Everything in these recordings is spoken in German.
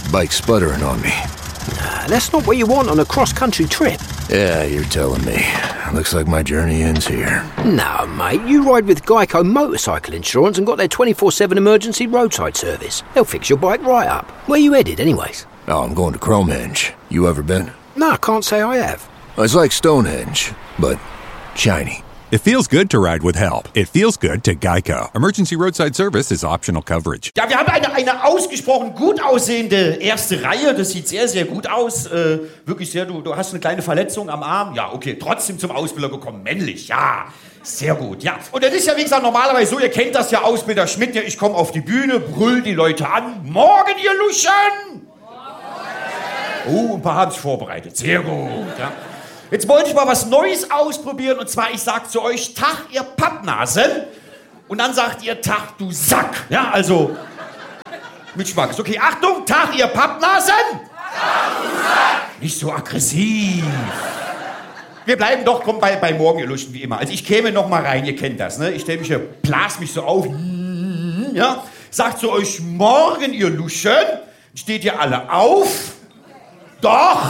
Bike's sputtering on me. Nah, that's not what you want on a cross-country trip. Yeah, you're telling me. Looks like my journey ends here. No, mate, you ride with Geico Motorcycle Insurance and got their 24/7 emergency roadside service. They'll fix your bike right up. Where you headed, anyways? Oh, I'm going to Cromehenge. You ever been? No, I can't say I have. It's like Stonehenge, but shiny. It feels good to ride with help. It feels good to Geico. Emergency roadside service is optional coverage. Ja, wir haben eine ausgesprochen gut aussehende erste Reihe. Das sieht sehr, sehr gut aus. Wirklich sehr, du hast eine kleine Verletzung am Arm. Ja, okay, trotzdem zum Ausbilder gekommen. Männlich, ja. Sehr gut, ja. Und das ist ja, wie gesagt, normalerweise so, ihr kennt das ja, Ausbilder Schmidt, ja, ich komme auf die Bühne, brüll die Leute an. Morgen, ihr Luschen! Oh, ein paar haben sich vorbereitet. Sehr gut, ja. Jetzt wollte ich mal was Neues ausprobieren, und zwar, ich sag zu euch, Tag, ihr Pappnasen, und dann sagt ihr, Tag, du Sack. Ja, also, mit Schmack. Okay, Achtung, Tag, ihr Pappnasen. Tag, du Sack. Nicht so aggressiv. Wir bleiben doch, komm, bei Morgen, ihr Luschen, wie immer. Also ich käme noch mal rein, ihr kennt das, ne? Ich stelle mich hier, blas mich so auf, ja, sagt zu euch, Morgen, ihr Luschen, steht ihr alle auf. Doch.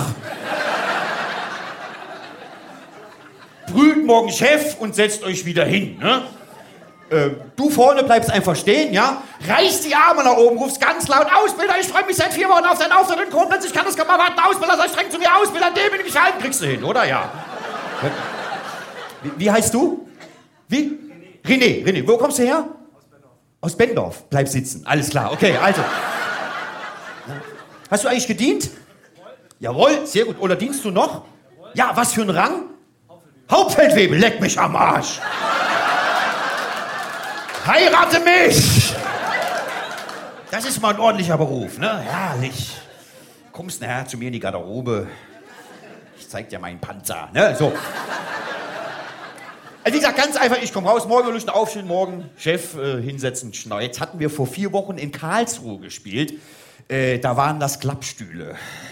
Brüllt morgen Chef und setzt euch wieder hin, ne? Du vorne bleibst einfach stehen, ja? Reißt die Arme nach oben, rufst ganz laut, Ausbilder, ich freue mich seit 4 Wochen auf deinen Auftritt in Koblenz, ich kann das kaum erwarten, Ausbilder, sei streng zu mir, Ausbilder, dem bin ich gehalten, kriegst du hin, oder? Ja. Wie heißt du? Wie? René, wo kommst du her? Aus Bendorf. Bleib sitzen, alles klar, okay, also. Hast du eigentlich gedient? Jawohl, sehr gut. Oder dienst du noch? Ja, was für ein Rang? Hauptfeldwebel, leck mich am Arsch. Heirate mich! Das ist mal ein ordentlicher Beruf, ne? Herrlich. Kommst nachher zu mir in die Garderobe. Ich zeig dir meinen Panzer, ne? So. Also wie gesagt, ganz einfach, ich komme raus, morgen Luschen aufstehen, morgen Chef hinsetzen, schnau. Jetzt hatten wir vor 4 Wochen in Karlsruhe gespielt. Da waren das Klappstühle.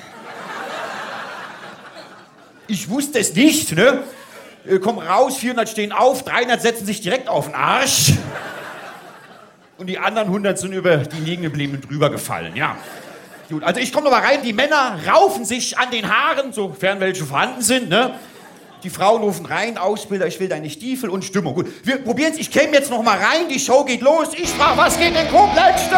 Ich wusste es nicht, ne? Komm raus, 400 stehen auf, 300 setzen sich direkt auf den Arsch. Und die anderen 100 sind über die Liegengebliebenen drüber gefallen, ja. Gut, also ich komme noch mal rein, die Männer raufen sich an den Haaren, sofern welche vorhanden sind, ne? Die Frauen rufen rein, Ausbilder, ich will deine Stiefel und Stimmung. Gut, wir probieren es, ich käme jetzt noch mal rein, die Show geht los. Ich frage, was geht in Koblenz?